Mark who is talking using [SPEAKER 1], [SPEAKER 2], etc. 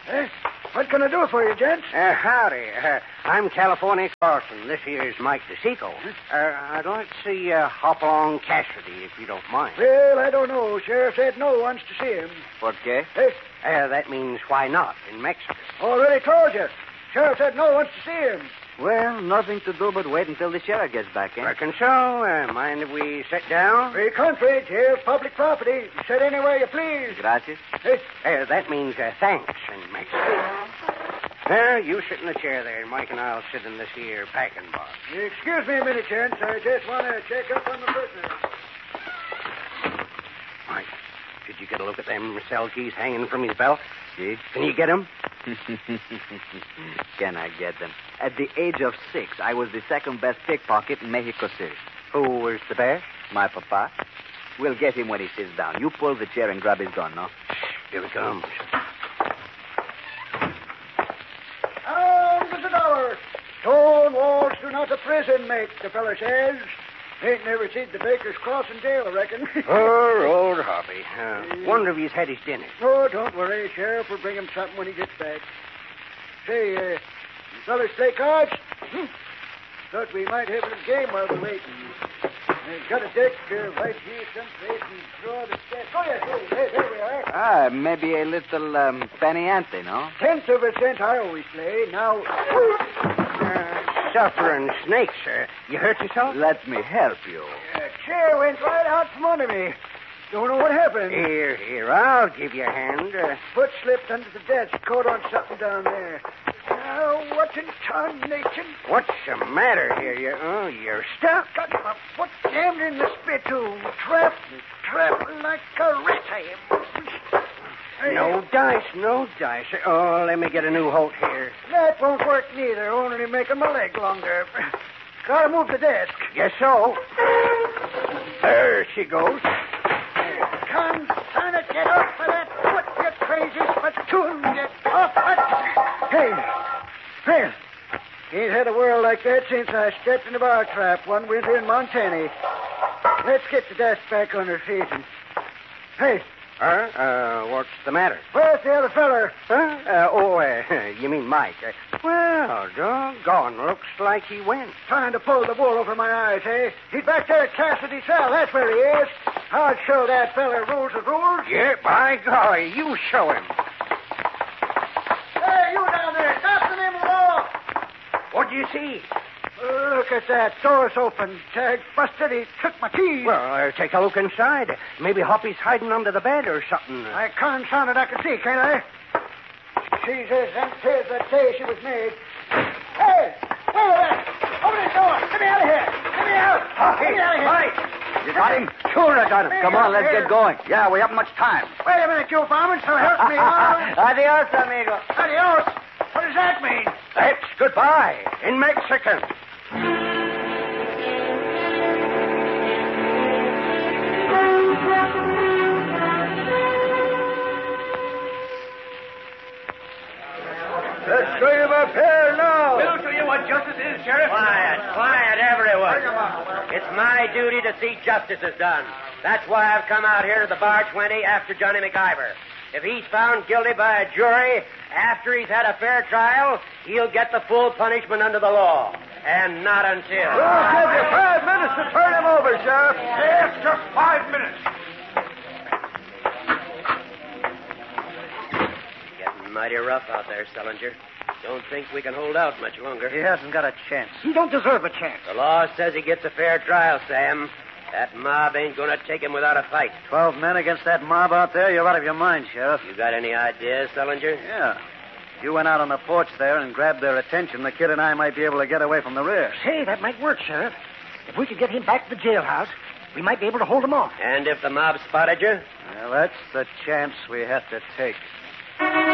[SPEAKER 1] What can I do for you, gents?
[SPEAKER 2] Howdy. I'm California Carson. This here's Mike DeSico. I'd like to see Hopalong Cassidy, if you don't mind.
[SPEAKER 1] Well, I don't know. Sheriff said no wants to see him.
[SPEAKER 2] Por qué? That means why not in Mexico.
[SPEAKER 1] Already told you. Sheriff said no wants to see him.
[SPEAKER 3] Well, nothing to do but wait until the sheriff gets back, eh?
[SPEAKER 2] Reckon so. Mind if we sit down?
[SPEAKER 1] Free country, here, public property. Sit anywhere you please.
[SPEAKER 3] Gracias.
[SPEAKER 2] That means thanks in Mexican. You sit in the chair there, and Mike and I'll sit in this here packing box.
[SPEAKER 1] Excuse me a minute, gents. I just want to check up on the prisoner.
[SPEAKER 2] Mike, did you get a look at them cell keys hanging from his belt?
[SPEAKER 3] See?
[SPEAKER 2] Can you get them?
[SPEAKER 3] Can I get them? At the age of 6, I was the second best pickpocket in Mexico City.
[SPEAKER 2] Who was the best?
[SPEAKER 3] My papa. We'll get him when he sits down. You pull the chair and grab his gun, no?
[SPEAKER 2] Here he comes.
[SPEAKER 1] $100. Stone walls do not a prison make, the fella says. Ain't never seen the Baker's Crossing jail, I reckon.
[SPEAKER 2] Poor old Hoppy. Wonder if he's had his dinner.
[SPEAKER 1] Oh, don't worry. Sheriff will bring him something when he gets back. Say, you fellas play cards? Thought we might have a little game while we're waiting. I've got a deck right here someplace and draw the deck. Oh, yes, there we are.
[SPEAKER 3] Maybe a little penny ante, no?
[SPEAKER 1] 10th of a cent I always play. Now...
[SPEAKER 2] Suffering snakes, sir. You hurt yourself?
[SPEAKER 3] Let me help you.
[SPEAKER 1] Chair went right out from under me. Don't know what happened.
[SPEAKER 2] Here, I'll give you a hand.
[SPEAKER 1] Foot slipped under the desk, caught on something down there. What in tarnation?
[SPEAKER 2] What's the matter here? You're stuck.
[SPEAKER 1] Got my foot jammed in the spittoon. Trapped like a rat I am.
[SPEAKER 2] No dice. Oh, let me get a new Holt here.
[SPEAKER 1] That won't work neither, only making my leg longer. Gotta move the desk.
[SPEAKER 2] Guess so. There she goes.
[SPEAKER 1] Come, son, get off of that foot, you crazy spittoon. Get off it. Hey, ain't had a world like that since I stepped in a bar trap one winter in Montana. Let's get the desk back on her feet and... Hey.
[SPEAKER 2] What's the matter?
[SPEAKER 1] Where's the other feller?
[SPEAKER 2] You mean Mike. Well, doggone, looks like he went.
[SPEAKER 1] Trying to pull the wool over my eyes, eh? He's back there at Cassidy's cell. That's where he is. I'll show that feller rules the rules.
[SPEAKER 2] Yeah, by golly, you show him.
[SPEAKER 1] Hey, you down there. Stop the name of the law.
[SPEAKER 2] What do you see?
[SPEAKER 1] Look at that. Door's open. Tag busted. He took my keys.
[SPEAKER 2] Well, take a look inside. Maybe Hoppy's hiding under the bed or something.
[SPEAKER 1] I confounded I can see, can't I? She's as empty as the day she was made. Hey! Over there! Open the door! Get me out of here! Get me out! Get me out of here!
[SPEAKER 2] Mike!
[SPEAKER 3] You got him? Sure, I got him. Come on, let's get going. Yeah, we haven't much time.
[SPEAKER 1] Wait a minute, you varmint, so help me.
[SPEAKER 3] Adios, amigo.
[SPEAKER 1] Adios. What does that mean?
[SPEAKER 2] That's goodbye in Mexican.
[SPEAKER 1] Let's show you up here now.
[SPEAKER 4] We'll show you what justice is, Sheriff. Quiet, everyone. It's my duty to see justice is done. That's why I've come out here to the Bar 20 after Johnny MacIver. If he's found guilty by a jury after he's had a fair trial, he'll get the full punishment under the law. And not until...
[SPEAKER 1] We'll give you 5 minutes to turn him over, Sheriff.
[SPEAKER 4] Yes, just 5 minutes. Getting mighty rough out there, Sullinger. Don't think we can hold out much longer.
[SPEAKER 1] He hasn't got a chance. He don't deserve a chance.
[SPEAKER 4] The law says he gets a fair trial, Sam. That mob ain't going to take him without a fight.
[SPEAKER 1] 12 men against that mob out there? You're out of your mind, Sheriff.
[SPEAKER 4] You got any ideas, Sullinger?
[SPEAKER 1] Yeah. If you went out on the porch there and grabbed their attention, the kid and I might be able to get away from the rear.
[SPEAKER 5] Say, that might work, Sheriff. If we could get him back to the jailhouse, we might be able to hold him off.
[SPEAKER 4] And if the mob spotted you?
[SPEAKER 1] Well, that's the chance we have to take.